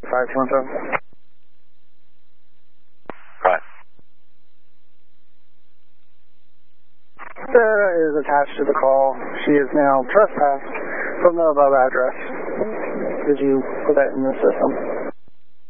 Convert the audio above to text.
5217. Right. Sarah is attached to the call. She is now trespassed from the above address. Did you put that in the system?